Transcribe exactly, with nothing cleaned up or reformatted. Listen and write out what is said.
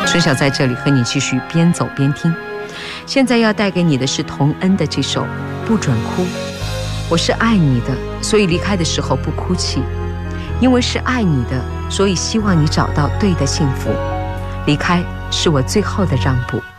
春晓在这里和你继续边走边听。现在要带给你的是童恩的这首《不准哭》。我是爱你的，所以离开的时候不哭泣，因为是爱你的，所以希望你找到对的幸福。离开是我最后的让步。